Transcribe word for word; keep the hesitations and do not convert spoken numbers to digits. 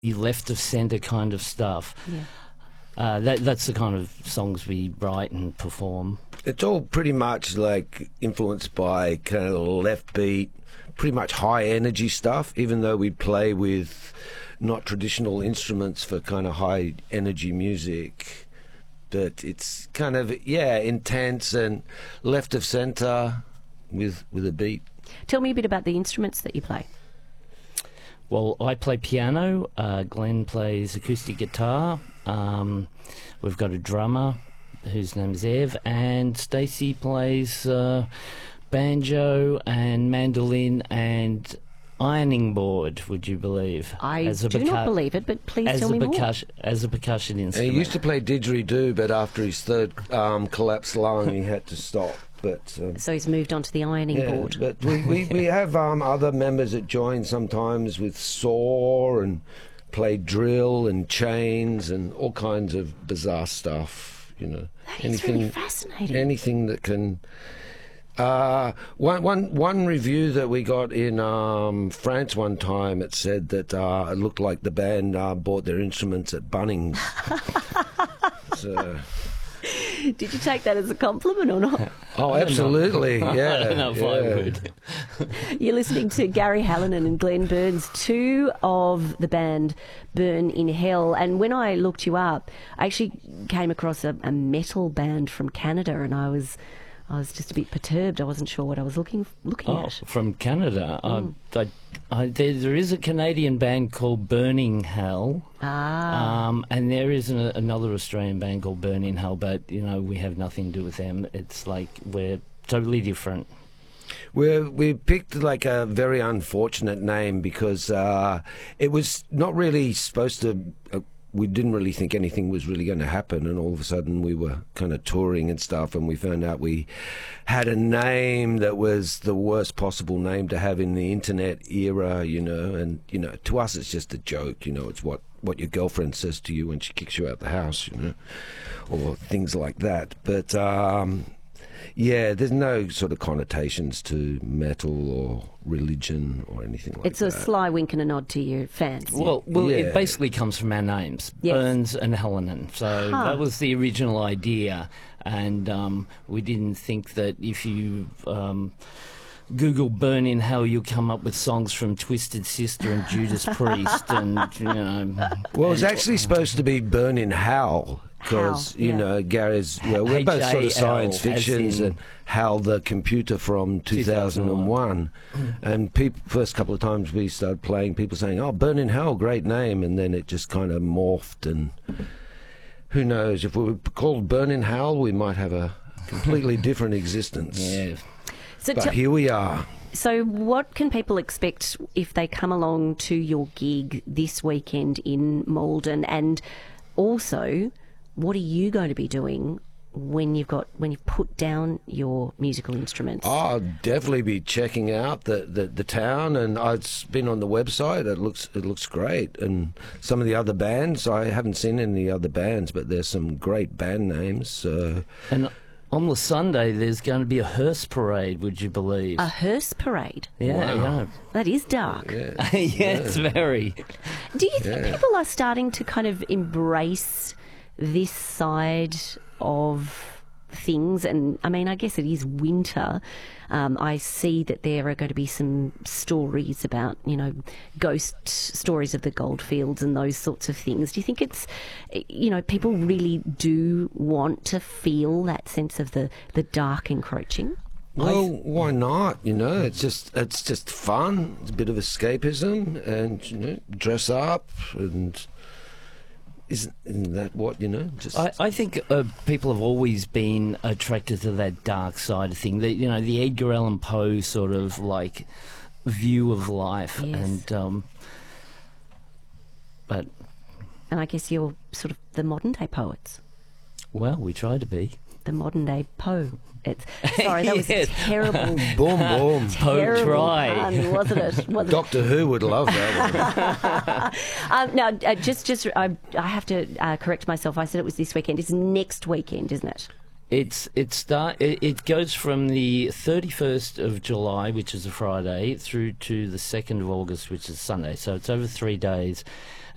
left of centre kind of stuff. Yeah. Uh, that, that's the kind of songs we write and perform. It's all pretty much like influenced by kind of left beat, pretty much high energy stuff, even though we play with not traditional instruments for kind of high energy music. But it's kind of, yeah, intense and left of centre with, with a beat. Tell me a bit about the instruments that you play. Well, I play piano, uh, Glenn plays acoustic guitar, um, we've got a drummer whose name's Ev, and Stacey plays uh, banjo and mandolin and ironing board, would you believe? I do percu- not believe it, but please tell me percussion, more. As a percussion instrument. And he used to play didgeridoo, but after his third um, collapsed lung, he had to stop. But um, so he's moved on to the ironing yeah, board. But we, we, we have um, other members that join sometimes with saw and play drill and chains and all kinds of bizarre stuff, you know. That anything, is really fascinating. Anything that can... Uh, one, one, one review that we got in um, France one time, it said that uh, it looked like the band uh, bought their instruments at Bunnings. So... Did you take that as a compliment or not? Oh, absolutely, yeah. I don't know if yeah. I would. You're listening to Gary Hallinan and Glenn Burns, two of the band Burn in Hell. And when I looked you up, I actually came across a, a metal band from Canada, and I was... I was just a bit perturbed. I wasn't sure what I was looking looking oh, at. From Canada. Mm. I, I, I, there, there is a Canadian band called Burning Hell. Ah. Um, and there is an, another Australian band called Burning Hell, but, you know, we have nothing to do with them. It's like we're totally different. We we picked like a very unfortunate name because uh, it was not really supposed to... Uh, we didn't really think anything was really going to happen, and all of a sudden we were kind of touring and stuff, and we found out we had a name that was the worst possible name to have in the internet era, you know, and, you know, to us it's just a joke, you know, it's what, what your girlfriend says to you when she kicks you out the house, you know, or things like that. But, um, yeah, there's no sort of connotations to metal or religion or anything like it's that. It's a sly wink and a nod to your fans. Well, well, yeah. It basically comes from our names, yes. Burns and Hallinan. So huh. that was the original idea, and um, we didn't think that if you um, Google Burn in Hell, you'll come up with songs from Twisted Sister and Judas Priest, and, you know... Well, it's actually supposed to be Burn in Hell. Because, you yeah. know, Gary's, well, we're both sort of science fictions, and Hal the computer from two thousand one. And people, first couple of times we started playing, people saying, oh, Burn in Hell, great name. And then it just kind of morphed. And who knows, if we were called Burn in Hell, we might have a completely different existence. Yeah. So but t- here we are. So what can people expect if they come along to your gig this weekend in Maldon? And also... what are you going to be doing when you've got when you've put down your musical instruments? Oh, I'll definitely be checking out the, the, the town, and I've been on the website. It looks it looks great, and some of the other bands. I haven't seen any other bands, but there's some great band names. So. And on the Sunday, there's going to be a hearse parade. Would you believe? A hearse parade. Yeah, wow. yeah. That is dark. Yeah, yeah, yeah, it's very. Do you think yeah. people are starting to kind of embrace this side of things? And I mean, I guess it is winter. Um, I see that there are going to be some stories about, you know, ghost stories of the goldfields and those sorts of things. Do you think it's, you know, people really do want to feel that sense of the, the dark encroaching? Well, why not? You know, it's just it's just fun. It's a bit of escapism, and, you know, dress up and. Isn't, isn't that what, you know? Just I, I think uh, people have always been attracted to that dark side of thing. The, you know, the Edgar Allan Poe sort of like view of life, yes. and um, but and I guess you're sort of the modern day poets. Well, we try to be the modern day Poe. It's sorry, that was yes. a terrible, boom, boom, Poe try, pun, wasn't it? Wasn't Doctor it? Who would love that one. um, now, uh, just, just, I, I have to uh, correct myself. I said it was this weekend. It's next weekend, isn't it? It's it start it, it goes from the thirty-first of July, which is a Friday, through to the second of August, which is Sunday. So it's over three days.